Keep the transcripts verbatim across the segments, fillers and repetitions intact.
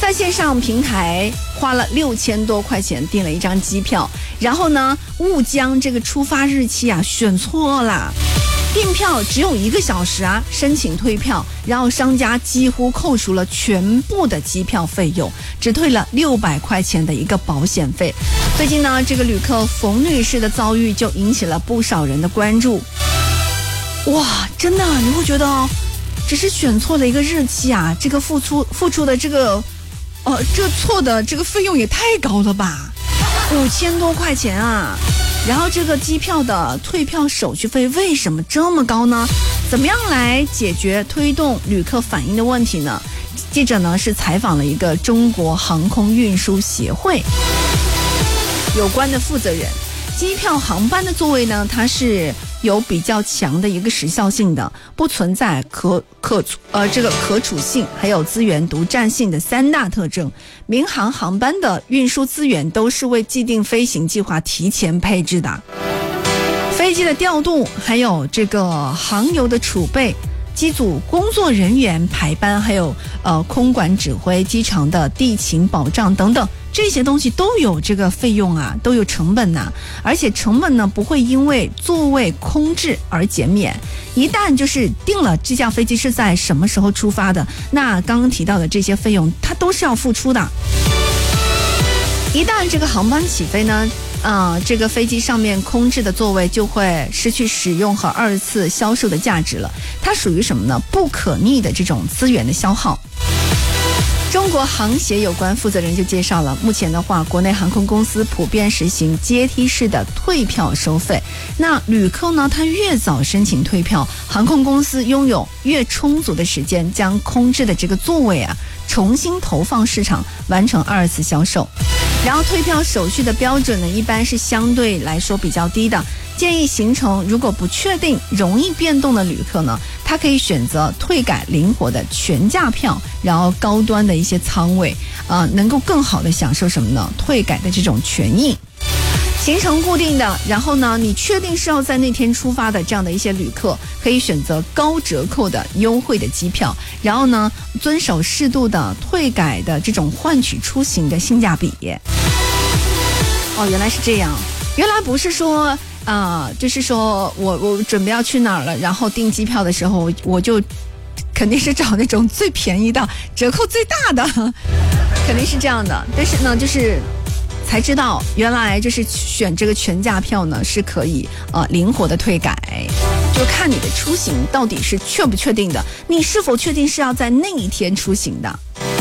在线上平台花了六千多块钱订了一张机票，然后呢误将这个出发日期啊选错了，订票只有一个小时啊，申请退票，然后商家几乎扣除了全部的机票费用，只退了六百块钱的一个保险费。最近呢，这个旅客冯女士的遭遇就引起了不少人的关注。哇，真的，你会觉得哦，只是选错了一个日期啊，这个付出付出的这个，呃，这错的这个费用也太高了吧，五千多块钱啊！然后这个机票的退票手续费为什么这么高呢？怎么样来解决推动旅客反映的问题呢？记者呢是采访了一个中国航空运输协会有关的负责人。机票航班的座位呢，它是有比较强的一个时效性的，不存在可可呃这个可储性还有资源独占性的三大特征。民航航班的运输资源都是为既定飞行计划提前配置的，飞机的调度还有这个航油的储备，机组工作人员排班，还有呃空管指挥、机场的地勤保障等等，这些东西都有这个费用啊，都有成本呐、啊。而且成本呢不会因为座位空置而减免。一旦就是定了这架飞机是在什么时候出发的，那刚刚提到的这些费用它都是要付出的。一旦这个航班起飞呢，呃，这个飞机上面空置的座位就会失去使用和二次销售的价值了，它属于什么呢？不可逆的这种资源的消耗。中国航协有关负责人就介绍了，目前的话，国内航空公司普遍实行阶梯式的退票收费。那旅客呢，他越早申请退票，航空公司拥有越充足的时间将空置的这个座位啊重新投放市场，完成二次销售。然后退票手续的标准呢，一般是相对来说比较低的。建议行程如果不确定、容易变动的旅客呢，他可以选择退改灵活的全价票，然后高端的一些舱位，呃，能够更好的享受什么呢？退改的这种权益。行程固定的，然后呢，你确定是要在那天出发的这样的一些旅客，可以选择高折扣的优惠的机票，然后呢，遵守适度的退改的这种换取出行的性价比。哦，原来是这样，原来不是说啊、呃，就是说我我准备要去哪儿了，然后订机票的时候，我就肯定是找那种最便宜的、折扣最大的，肯定是这样的。但是呢，就是才知道原来就是选这个全价票呢是可以呃灵活的退改，就看你的出行到底是确不确定的，你是否确定是要在那一天出行的。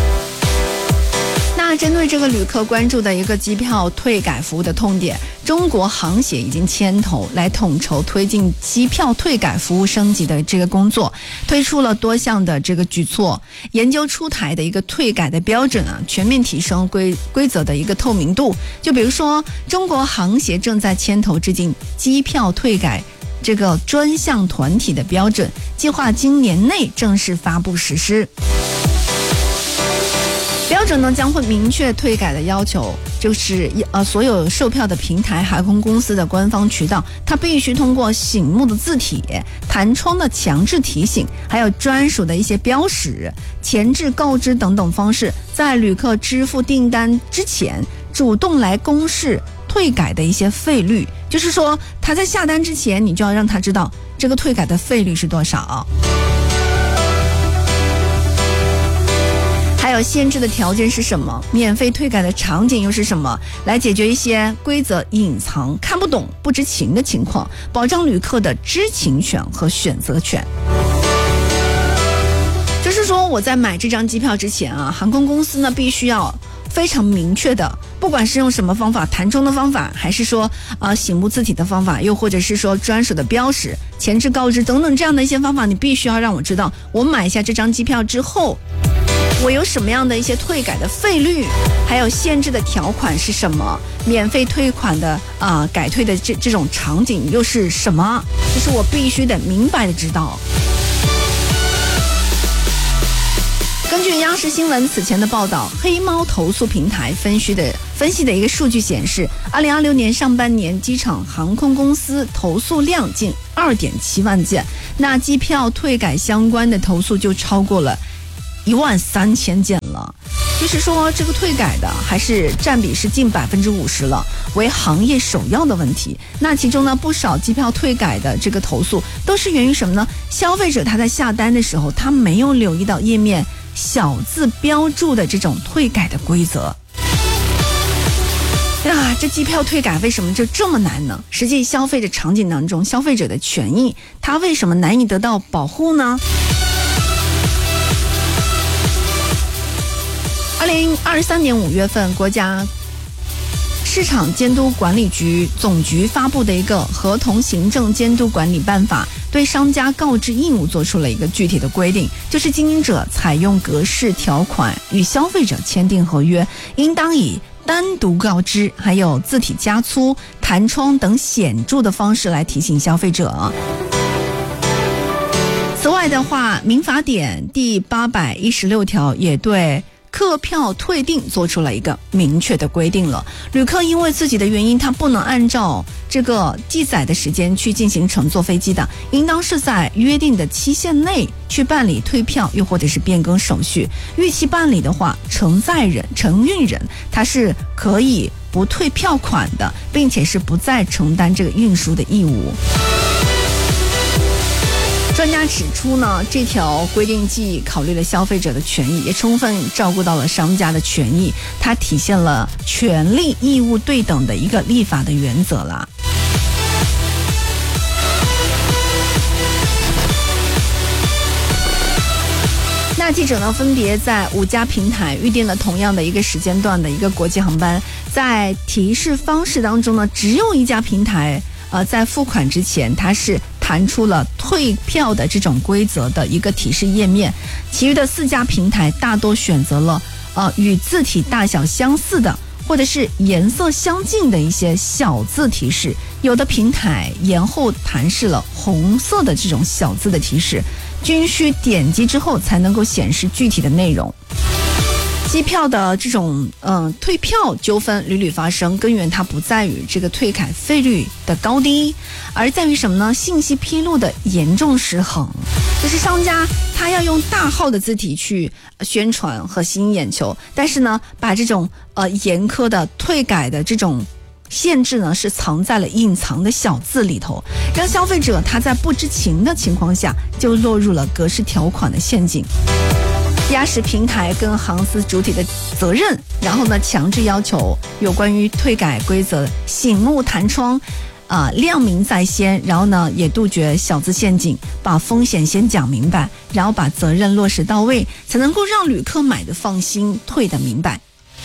那针对这个旅客关注的一个机票退改服务的痛点，中国航协已经牵头来统筹推进机票退改服务升级的这个工作，推出了多项的这个举措，研究出台的一个退改的标准啊，全面提升规规则的一个透明度。就比如说，中国航协正在牵头制定机票退改这个专项团体的标准，计划今年内正式发布实施。标准呢将会明确退改的要求，就是呃所有售票的平台、航空公司的官方渠道，它必须通过醒目的字体、弹窗的强制提醒，还有专属的一些标识、前置告知等等方式，在旅客支付订单之前，主动来公示退改的一些费率。就是说，他在下单之前，你就要让他知道这个退改的费率是多少。还有限制的条件是什么？免费退改的场景又是什么？来解决一些规则隐藏、看不懂、不知情的情况，保障旅客的知情权和选择权。就是说，我在买这张机票之前啊，航空公司呢必须要非常明确的，不管是用什么方法，弹窗的方法，还是说呃醒目字体的方法，又或者是说专属的标识、前置告知等等这样的一些方法，你必须要让我知道，我买下这张机票之后，我有什么样的一些退改的费率，还有限制的条款是什么，免费退款的啊、呃、改退的这这种场景又是什么，就是我必须得明白的知道。根据央视新闻此前的报道，黑猫投诉平台分析的分析的一个数据显示，二零二六年上半年机场航空公司投诉量近二点七万件，那机票退改相关的投诉就超过了一万三千件了。 就是说这个退改的还是占比是近百分之五十了，为行业首要的问题。那其中呢，不少机票退改的这个投诉都是源于什么呢？消费者他在下单的时候，他没有留意到页面小字标注的这种退改的规则。啊，这机票退改为什么就这么难呢？实际消费者场景当中，消费者的权益它为什么难以得到保护呢？二零二三年五月份，国家市场监督管理局总局发布的一个合同行政监督管理办法，对商家告知义务做出了一个具体的规定，就是经营者采用格式条款与消费者签订合约，应当以单独告知还有字体加粗、弹窗等显著的方式来提醒消费者。此外的话，民法典第八百一十六条也对客票退订做出了一个明确的规定了。旅客因为自己的原因，他不能按照这个记载的时间去进行乘坐飞机的，应当是在约定的期限内去办理退票又或者是变更手续。逾期办理的话，承载人、承运人他是可以不退票款的，并且是不再承担这个运输的义务。专家指出呢，这条规定既考虑了消费者的权益，也充分照顾到了商家的权益，它体现了权利义务对等的一个立法的原则啦。那记者呢，分别在五家平台预定了同样的一个时间段的一个国际航班，在提示方式当中呢，只有一家平台呃，在付款之前，它是弹出了退票的这种规则的一个提示页面，其余的四家平台大多选择了呃与字体大小相似的或者是颜色相近的一些小字提示，有的平台延后弹示了红色的这种小字的提示，均需点击之后才能够显示具体的内容。机票的这种嗯、呃、退票纠纷屡屡发生，根源它不在于这个退改费率的高低，而在于什么呢？信息披露的严重失衡。就是商家他要用大号的字体去宣传和吸引眼球，但是呢，把这种呃严苛的退改的这种限制呢，是藏在了隐藏的小字里头，让消费者他在不知情的情况下就落入了格式条款的陷阱。压实平台跟航司主体的责任，然后呢，强制要求有关于退改规则醒目弹窗啊、呃、亮明在先，然后呢也杜绝小字陷阱，把风险先讲明白，然后把责任落实到位，才能够让旅客买的放心，退的明白。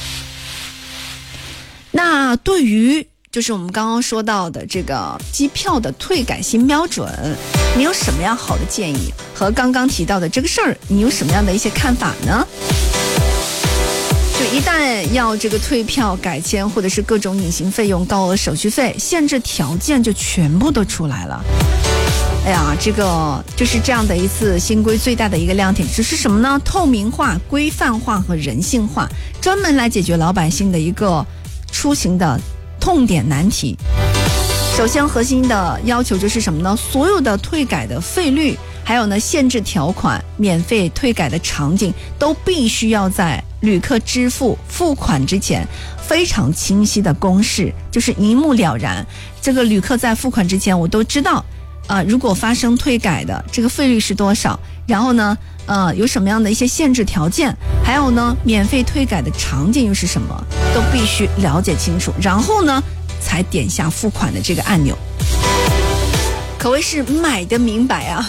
那对于就是我们刚刚说到的这个机票的退改新标准，你有什么样好的建议？和刚刚提到的这个事儿，你有什么样的一些看法呢？就一旦要这个退票、改签或者是各种隐形费用、高额手续费、限制条件就全部都出来了。哎呀，这个就是这样的一次新规最大的一个亮点，只是什么呢？透明化、规范化和人性化，专门来解决老百姓的一个出行的痛点难题。首先核心的要求就是什么呢？所有的退改的费率，还有呢限制条款、免费退改的场景，都必须要在旅客支付付款之前非常清晰的公示，就是一目了然。这个旅客在付款之前，我都知道啊、呃，如果发生退改的这个费率是多少，然后呢呃有什么样的一些限制条件，还有呢免费退改的场景又是什么，都必须了解清楚，然后呢才点下付款的这个按钮，可谓是买得明白啊。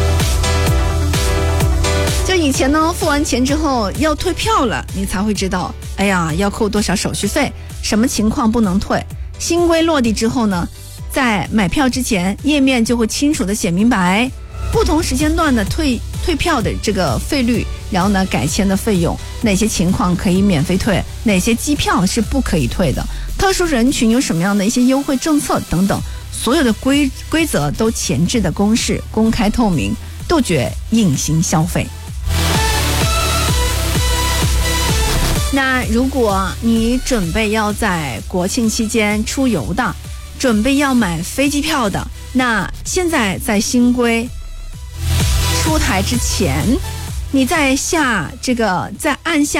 就以前呢，付完钱之后要退票了，你才会知道，哎呀，要扣多少手续费，什么情况不能退。新规落地之后呢，在买票之前，页面就会清楚的写明白不同时间段的退退票的这个费率，然后呢改签的费用，哪些情况可以免费退，哪些机票是不可以退的，特殊人群有什么样的一些优惠政策等等，所有的规规则都前置的公示、公开透明，杜绝隐形消费。那如果你准备要在国庆期间出游的，准备要买飞机票的，那现在在新规出台之前，你在下这个在按下